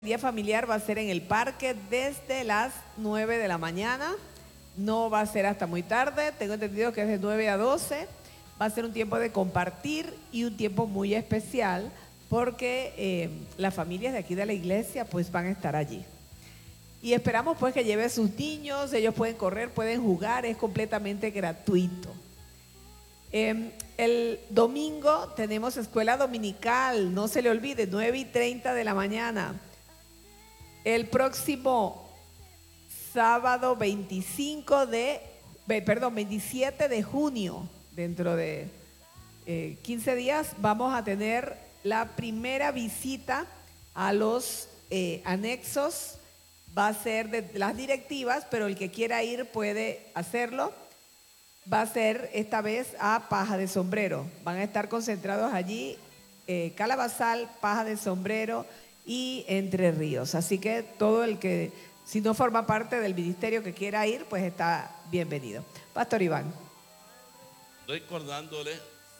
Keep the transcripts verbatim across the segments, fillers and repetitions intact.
El día familiar va a ser en el parque desde las nueve de la mañana, no va a ser hasta muy tarde, tengo entendido que es de nueve a doce, va a ser un tiempo de compartir y un tiempo muy especial porque eh, las familias de aquí de la iglesia pues van a estar allí. Y esperamos pues que lleve a sus niños, ellos pueden correr, pueden jugar, es completamente gratuito. Eh, el domingo tenemos escuela dominical, no se le olvide, nueve y treinta de la mañana. El próximo sábado veinticinco de, perdón, veintisiete de junio, dentro de eh, quince días, vamos a tener la primera visita a los eh, anexos. Va a ser de las directivas, pero el que quiera ir puede hacerlo. Va a ser esta vez a Paja de Sombrero. Van a estar concentrados allí eh, Calabazal, Paja de Sombrero y Entre Ríos. Así que todo el que, si no forma parte del ministerio que quiera ir, pues está bienvenido. Pastor Iván. Recordándole,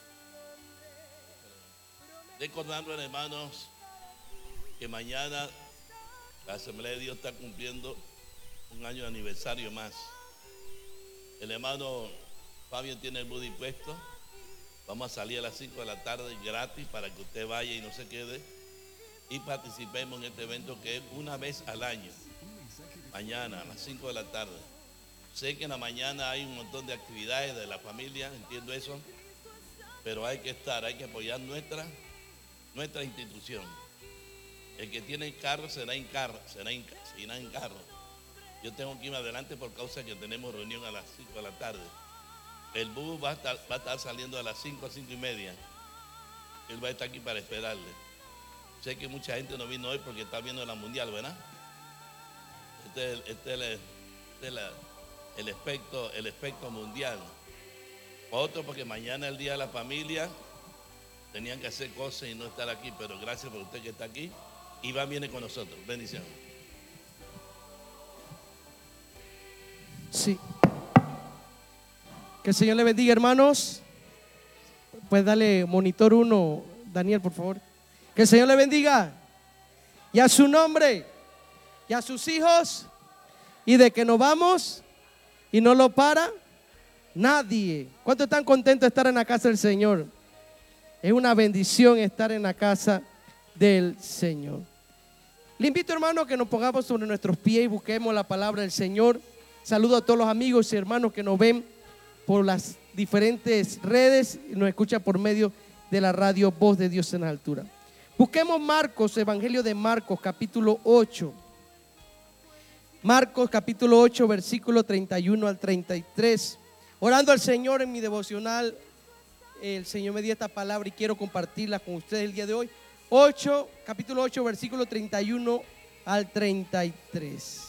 recordándole, hermanos, que mañana la Asamblea de Dios está cumpliendo un año de aniversario más. El hermano Fabio tiene el bus dispuesto. Vamos a salir a las cinco de la tarde gratis para que usted vaya y no se quede y participemos en este evento que es una vez al año. Mañana a las cinco de la tarde. Sé que en la mañana hay un montón de actividades de la familia, entiendo eso, pero hay que estar, hay que apoyar nuestra, nuestra institución. El que tiene carro será en carro, será en, será en carro. Yo tengo que irme adelante por causa que tenemos reunión a las cinco de la tarde. El bus va a estar, va a estar saliendo a las cinco a cinco y media. Él va a estar aquí para esperarle. Sé que mucha gente no vino hoy porque está viendo la mundial, ¿verdad? Este es, el, este es, el, este es la, el, espectro, el espectro mundial. Otro porque mañana es el día de la familia. Tenían que hacer cosas y no estar aquí, pero gracias por usted que está aquí. Iván viene con nosotros. Bendición. Sí. Que el Señor le bendiga, hermanos. Pues dale monitor uno, Daniel, por favor. Que el Señor le bendiga. Y a su nombre, y a sus hijos, y de que nos vamos y no lo para nadie. ¿Cuántos están contentos de estar en la casa del Señor? Es una bendición estar en la casa del Señor. Le invito, hermano, que nos pongamos sobre nuestros pies y busquemos la palabra del Señor. Saludo a todos los amigos y hermanos que nos ven por las diferentes redes y nos escuchan por medio de la radio Voz de Dios en la Altura. Busquemos Marcos, Evangelio de Marcos, capítulo ocho. Marcos, capítulo ocho, versículo treinta y uno al treinta y tres. Orando al Señor en mi devocional, el Señor me dio esta palabra y quiero compartirla con ustedes el día de hoy. ocho, capítulo ocho, versículo treinta y uno al treinta y tres.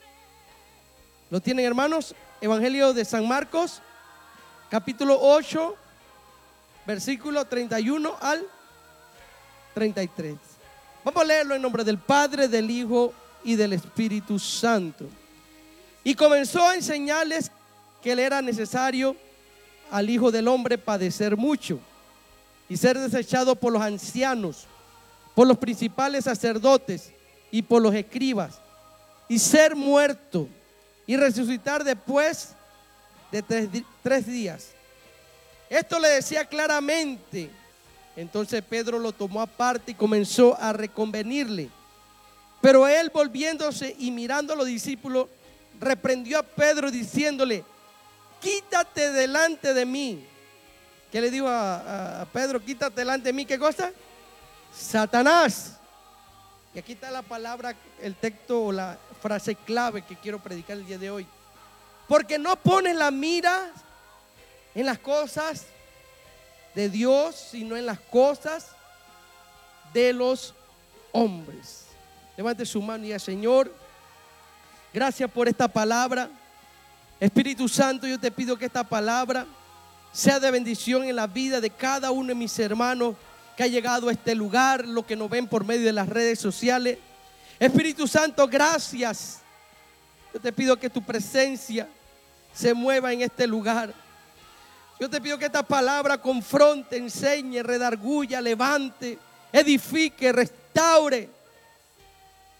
¿Lo tienen, hermanos? Evangelio de San Marcos, capítulo ocho, versículo treinta y uno al treinta y tres. Vamos a leerlo en nombre del Padre, del Hijo y del Espíritu Santo. Y comenzó a enseñarles que le era necesario al Hijo del Hombre padecer mucho y ser desechado por los ancianos, por los principales sacerdotes y por los escribas, y ser muerto y resucitar después de tres, tres días. Esto le decía claramente. Entonces Pedro lo tomó aparte y comenzó a reconvenirle. Pero él, volviéndose y mirando a los discípulos, reprendió a Pedro diciéndole: quítate delante de mí. ¿Qué le dijo a, a Pedro? Quítate delante de mí. ¿Qué cosa? Satanás. Y aquí está la palabra, el texto o la frase clave que quiero predicar el día de hoy. Porque no pones la mira en las cosas de Dios, sino en las cosas de los hombres. Levante su mano y diga: Señor, gracias por esta palabra. Espíritu Santo, yo te pido que esta palabra sea de bendición en la vida de cada uno de mis hermanos que ha llegado a este lugar, los que nos ven por medio de las redes sociales. Espíritu Santo, gracias. Yo te pido que tu presencia se mueva en este lugar. Yo te pido que esta palabra confronte, enseñe, redarguya, levante, edifique, restaure.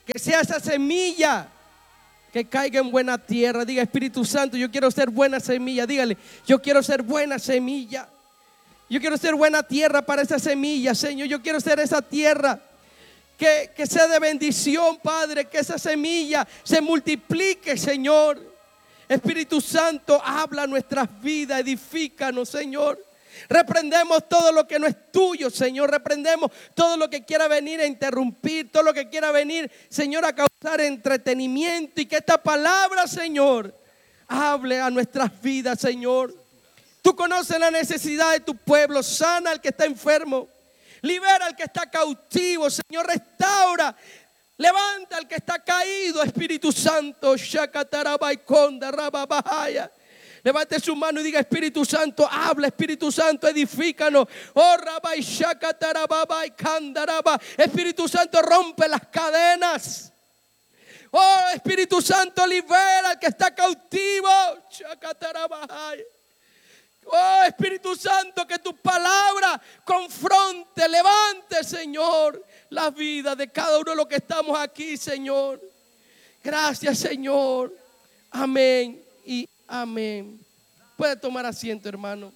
Que sea esa semilla que caiga en buena tierra. Diga, Espíritu Santo, yo quiero ser buena semilla. Dígale, yo quiero ser buena semilla. Yo quiero ser buena tierra para esa semilla, Señor. Yo quiero ser esa tierra que, que sea de bendición, Padre. Que esa semilla se multiplique, Señor. Espíritu Santo, habla nuestras vidas, edifícanos, Señor. Reprendemos todo lo que no es tuyo, Señor. Reprendemos todo lo que quiera venir a interrumpir, todo lo que quiera venir, Señor, a causar entretenimiento. Y que esta palabra, Señor, hable a nuestras vidas, Señor. Tú conoces la necesidad de tu pueblo. Sana al que está enfermo. Libera al que está cautivo, Señor. Restaura. Levanta al que está caído, Espíritu Santo. Levante su mano y diga, Espíritu Santo, habla, Espíritu Santo, edifícanos. Oh, Rabai, Shakatarababa y Kandaraba. Espíritu Santo, rompe las cadenas. Oh, Espíritu Santo, libera al que está cautivo. Shakatarabahai. Oh, Espíritu Santo, que tu palabra confronte, levante, Señor, la vida de cada uno de los que estamos aquí, Señor. Gracias, Señor. Amén y amén. Puede tomar asiento, hermano.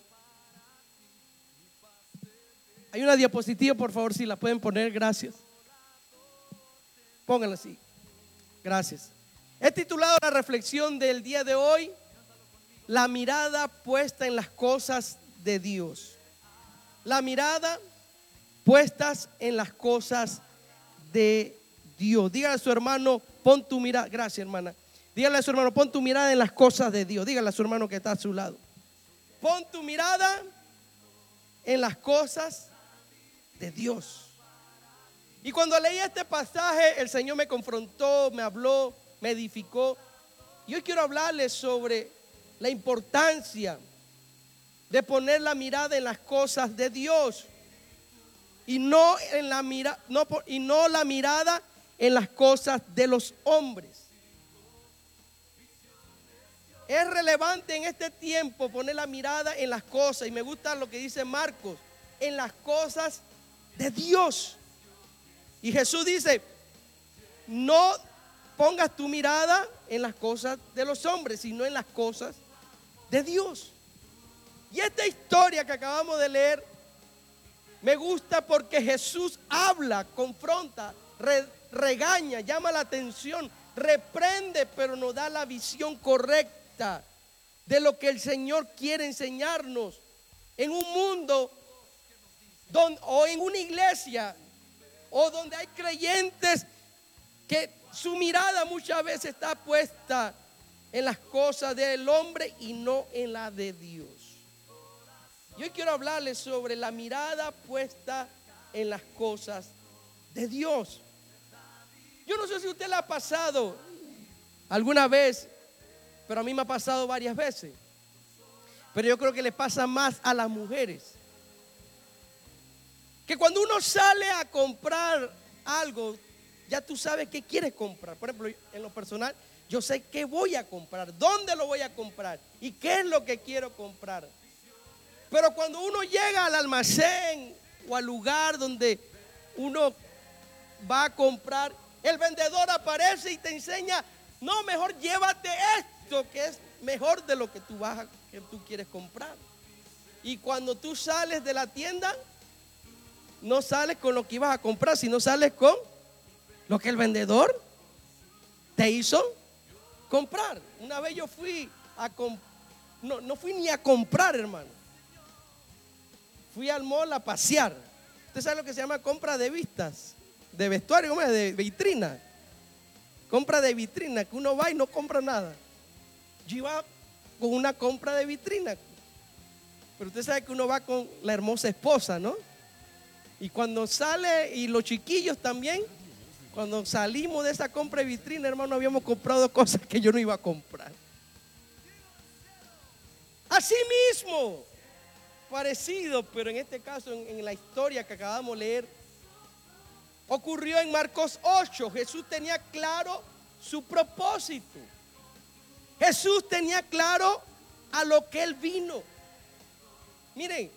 Hay una diapositiva, por favor, si la pueden poner. Gracias. Pónganla así. Gracias. He titulado la reflexión del día de hoy: la mirada puesta en las cosas de Dios. La mirada puestas en las cosas de Dios. Dígale a su hermano, pon tu mirada. Gracias, hermana. Dígale a su hermano, pon tu mirada en las cosas de Dios. Dígale a su hermano que está a su lado. Pon tu mirada en las cosas de Dios. Y cuando leí este pasaje, el Señor me confrontó, me habló, me edificó. Y hoy quiero hablarles sobre la importancia de poner la mirada en las cosas de Dios y no en la mira, no, y no la mirada en las cosas de los hombres. Es relevante en este tiempo poner la mirada en las cosas, y me gusta lo que dice Marcos, en las cosas de Dios. Y Jesús dice, no pongas tu mirada en las cosas de los hombres, sino en las cosas de Dios. Y esta historia que acabamos de leer me gusta porque Jesús habla, confronta, re, regaña, llama la atención, reprende, pero nos da la visión correcta de lo que el Señor quiere enseñarnos en un mundo donde, o en una iglesia o donde hay creyentes que su mirada muchas veces está puesta en las cosas del hombre y no en la de Dios. Yo quiero hablarles sobre la mirada puesta en las cosas de Dios. Yo no sé si a usted le ha pasado alguna vez, pero a mí me ha pasado varias veces. Pero yo creo que le pasa más a las mujeres. Que cuando uno sale a comprar algo, ya tú sabes qué quieres comprar. Por ejemplo, en lo personal, yo sé qué voy a comprar, dónde lo voy a comprar y qué es lo que quiero comprar. Pero cuando uno llega al almacén o al lugar donde uno va a comprar, el vendedor aparece y te enseña, no, mejor llévate esto que es mejor de lo que tú vas a, que tú quieres comprar. Y cuando tú sales de la tienda, no sales con lo que ibas a comprar, sino sales con lo que el vendedor te hizo comprar. Una vez yo fui a comprar, no, no fui ni a comprar, hermano. Fui al mall a pasear. Usted sabe lo que se llama compra de vistas, de vestuario, ¿cómo es? De vitrina. Compra de vitrina, que uno va y no compra nada. Yo iba con una compra de vitrina. Pero usted sabe que uno va con la hermosa esposa, ¿no? Y cuando sale, y los chiquillos también, cuando salimos de esa compra de vitrina, hermano, habíamos comprado cosas que yo no iba a comprar. Así mismo, parecido, pero en este caso, en, en la historia que acabamos de leer, ocurrió en Marcos ocho. Jesús tenía claro su propósito. Jesús tenía claro a lo que Él vino. Miren,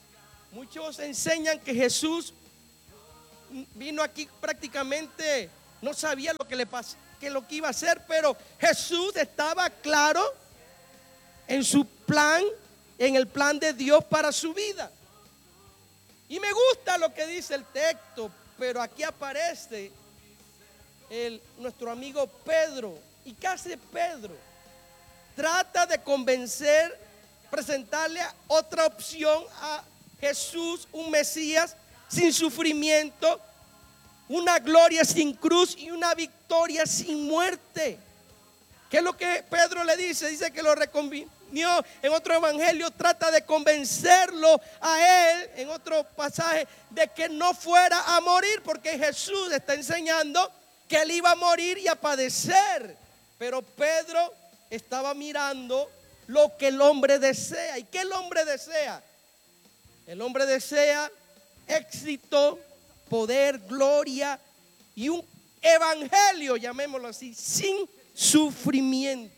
muchos enseñan que Jesús vino aquí prácticamente no sabía lo que le pasó, que lo que iba a hacer, pero Jesús estaba claro en su plan, en el plan de Dios para su vida. Y me gusta lo que dice el texto, pero aquí aparece el, nuestro amigo Pedro. ¿Y qué hace Pedro? Trata de convencer, presentarle otra opción a Jesús, un Mesías sin sufrimiento, una gloria sin cruz y una victoria sin muerte. ¿Qué es lo que Pedro le dice? Dice que lo reconvinió. En otro evangelio trata de convencerlo a él, en otro pasaje, de que no fuera a morir, porque Jesús está enseñando que él iba a morir y a padecer. Pero Pedro estaba mirando lo que el hombre desea. ¿Y qué el hombre desea? El hombre desea éxito, poder, gloria y un evangelio, llamémoslo así, sin sufrimiento.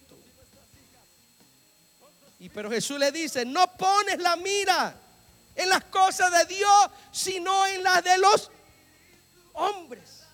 Y pero Jesús le dice: no pones la mira en las cosas de Dios, sino en las de los hombres.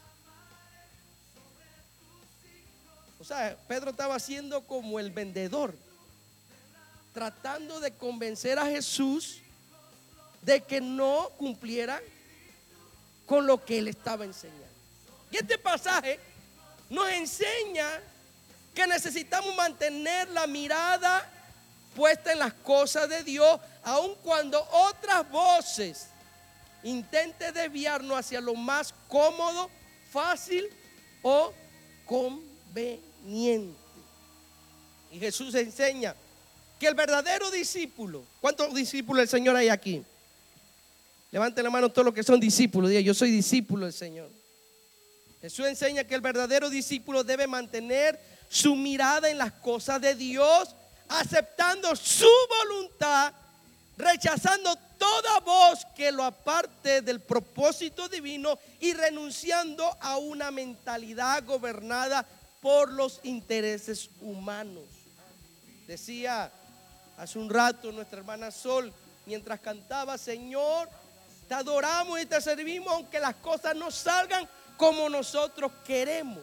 O sea, Pedro estaba haciendo como el vendedor, tratando de convencer a Jesús de que no cumpliera con lo que él estaba enseñando. Y este pasaje nos enseña que necesitamos mantener la mirada puesta en las cosas de Dios, aun cuando otras voces intenten desviarnos hacia lo más cómodo, fácil o conveniente. Y Jesús enseña que el verdadero discípulo, ¿cuántos discípulos del Señor hay aquí? Levanten la mano todos los que son discípulos. Diga: yo soy discípulo del Señor. Jesús enseña que el verdadero discípulo debe mantener su mirada en las cosas de Dios, aceptando su voluntad, rechazando toda voz que lo aparte del propósito divino y renunciando a una mentalidad gobernada por los intereses humanos. Decía hace un rato nuestra hermana Sol, mientras cantaba: Señor, te adoramos y te servimos aunque las cosas no salgan como nosotros queremos.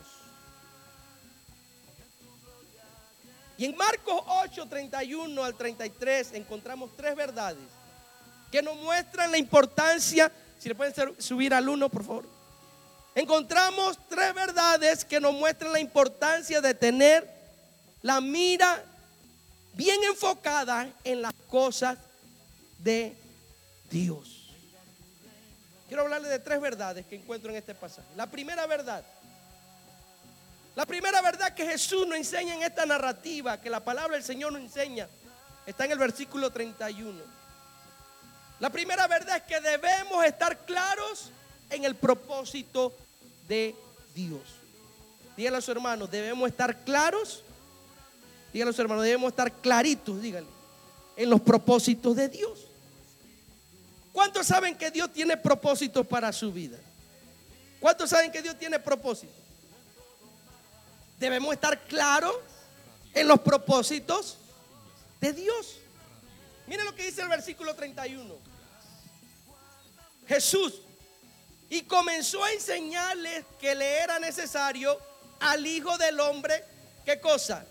Y en Marcos ocho, treinta y uno al treinta y tres encontramos tres verdades que nos muestran la importancia. Si le pueden subir al uno, por favor. Encontramos tres verdades que nos muestran la importancia de tener la mira bien enfocada en las cosas de Dios. Quiero hablarle de tres verdades que encuentro en este pasaje. La primera verdad, la primera verdad que Jesús nos enseña en esta narrativa, que la palabra del Señor nos enseña, está en el versículo treinta y uno. La primera verdad es que debemos estar claros en el propósito de Dios. Dígale a su hermano: debemos estar claros. Dígale a su hermano: debemos estar claritos, dígale, en los propósitos de Dios. ¿Cuántos saben que Dios tiene propósitos para su vida? ¿Cuántos saben que Dios tiene propósitos? Debemos estar claros en los propósitos de Dios. Miren lo que dice el versículo treinta y uno. Jesús, y comenzó a enseñarles que le era necesario al Hijo del Hombre, ¿qué cosa?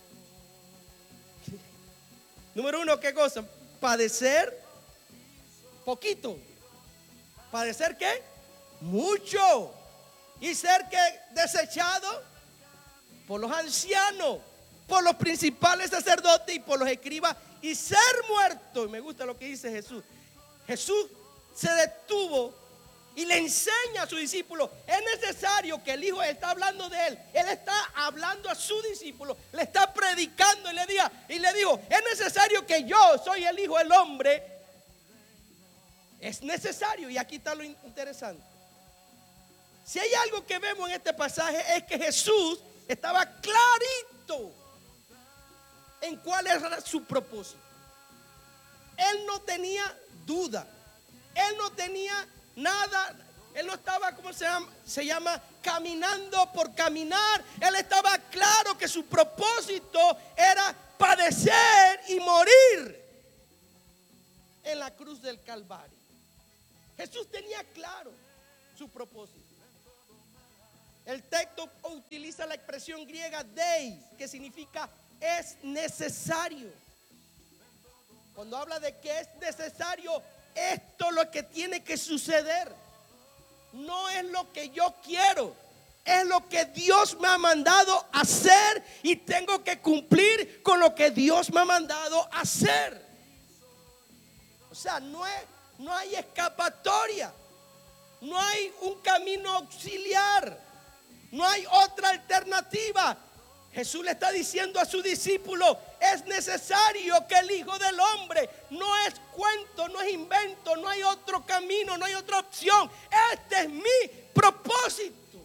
Número uno, ¿qué cosa? Padecer poquito. ¿Padecer qué? Mucho. Y ser que desechado por los ancianos, por los principales sacerdotes y por los escribas, y ser muerto. Y me gusta lo que dice Jesús. Jesús se detuvo y le enseña a sus discípulos: es necesario que el Hijo, está hablando de él, él está hablando a su discípulo, le está predicando y le, diga, y le dijo: es necesario que yo soy el Hijo del Hombre. Es necesario. Y aquí está lo interesante. Si hay algo que vemos en este pasaje, es que Jesús estaba clarito en cuál era su propósito. Él no tenía duda. Él no tenía nada. Él no estaba, ¿cómo se llama? Se llama caminando por caminar. Él estaba claro que su propósito era padecer y morir en la cruz del Calvario. Jesús tenía claro su propósito. El texto utiliza la expresión griega dei, que significa es necesario. Cuando habla de que es necesario, esto es lo que tiene que suceder. No es lo que yo quiero, es lo que Dios me ha mandado a hacer y tengo que cumplir con lo que Dios me ha mandado a hacer. O sea, no, es, no hay escapatoria, no hay un camino auxiliar. No hay otra alternativa. Jesús le está diciendo a su discípulo: es necesario que el Hijo del Hombre, no es cuento, no es invento, no hay otro camino, no hay otra opción. Este es mi propósito.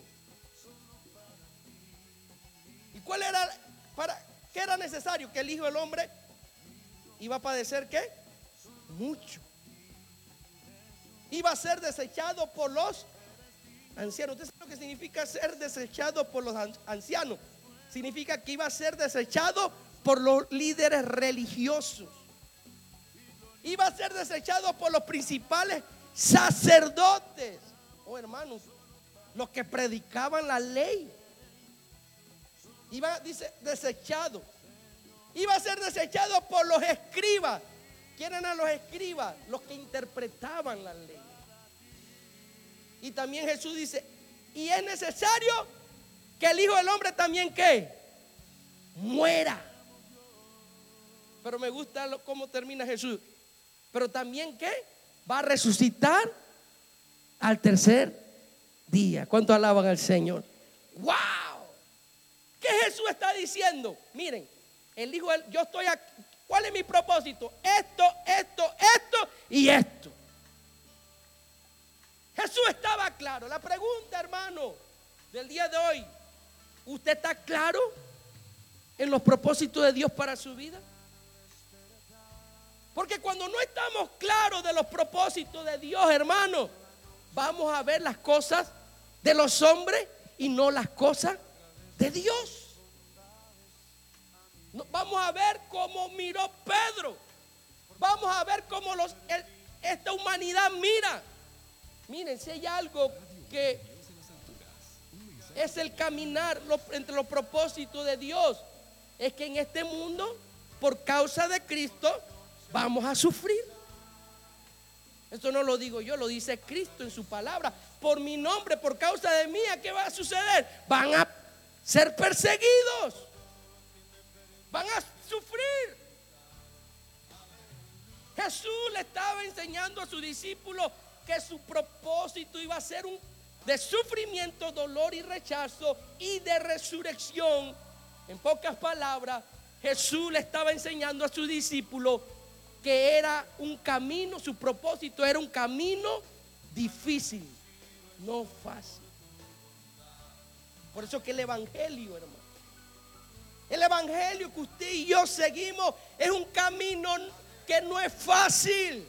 ¿Y cuál era? Para, ¿qué era necesario? Que el Hijo del Hombre iba a padecer ¿qué? Mucho. Iba a ser desechado por los ancianos. ¿Usted sabe lo que significa ser desechado por los ancianos? Significa que iba a ser desechado por los líderes religiosos. Iba a ser desechado por los principales sacerdotes. Oh, hermanos, los que predicaban la ley. Iba, dice, desechado. Iba a ser desechado por los escribas. ¿Quién eran los escribas? Los que interpretaban la ley. Y también Jesús dice: y es necesario que el Hijo del Hombre también ¿qué? Muera. Pero me gusta lo, cómo termina Jesús. Pero también ¿qué? Va a resucitar al tercer día. ¿Cuánto alaban al Señor? ¡Wow! ¿Qué Jesús está diciendo? Miren, el Hijo del, yo estoy aquí. ¿Cuál es mi propósito? Esto, esto, esto y esto. Jesús estaba claro. La pregunta, hermano, del día de hoy: ¿usted está claro en los propósitos de Dios para su vida? Porque cuando no estamos claros de los propósitos de Dios, hermano, vamos a ver las cosas de los hombres y no las cosas de Dios. Vamos a ver cómo miró Pedro. Vamos a ver cómo los, el, esta humanidad mira. Miren, si hay algo que es el caminar lo, entre los propósitos de Dios, es que en este mundo, por causa de Cristo, vamos a sufrir. Esto no lo digo yo, lo dice Cristo en su palabra. Por mi nombre, por causa de mí, ¿qué va a suceder? Van a ser perseguidos, van a sufrir. Jesús le estaba enseñando a sus discípulos que su propósito iba a ser un de sufrimiento, dolor y rechazo y de resurrección. En pocas palabras, Jesús le estaba enseñando a sus discípulos que era un camino, su propósito era un camino difícil, no fácil. Por eso que el evangelio, hermano, el evangelio que usted y yo seguimos es un camino que no es fácil.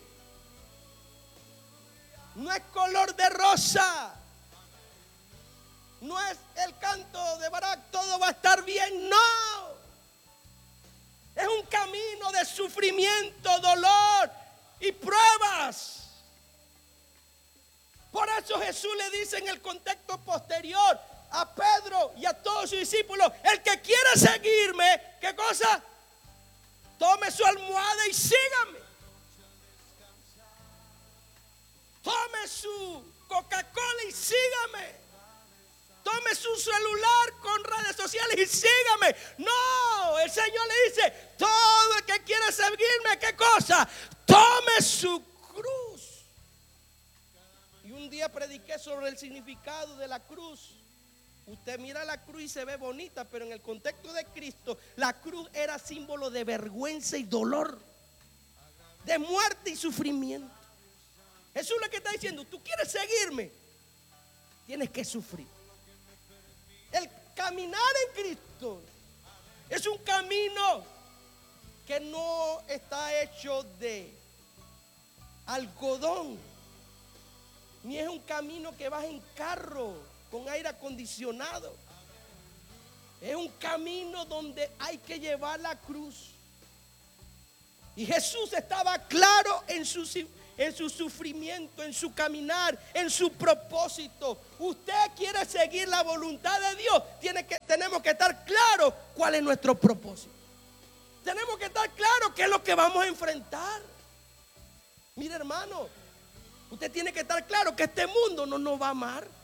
No es color de rosa. No es el canto de Barak, todo va a estar bien. No. Es un camino de sufrimiento, dolor y pruebas. Por eso Jesús le dice en el contexto posterior a Pedro y a todos sus discípulos: el que quiera seguirme, ¿qué cosa? Tome su almohada y sígame. Tome su Coca-Cola y sígame. Tome su celular con redes sociales y sígame. No, el Señor le dice: todo el que quiera seguirme, ¿qué cosa? Tome su cruz. Y un día prediqué sobre el significado de la cruz. Usted mira la cruz y se ve bonita, pero en el contexto de Cristo, la cruz era símbolo de vergüenza y dolor, de muerte y sufrimiento. Jesús lo que está diciendo: tú quieres seguirme, tienes que sufrir. El caminar en Cristo es un camino que no está hecho de algodón, ni es un camino que vas en carro con aire acondicionado. Es un camino donde hay que llevar la cruz. Y Jesús estaba claro en su, en su sufrimiento, en su caminar, en su propósito. Usted quiere seguir la voluntad de Dios. Tiene que, tenemos que estar claros cuál es nuestro propósito. Tenemos que estar claros qué es lo que vamos a enfrentar. Mire, hermano, usted tiene que estar claro que este mundo no nos va a amar.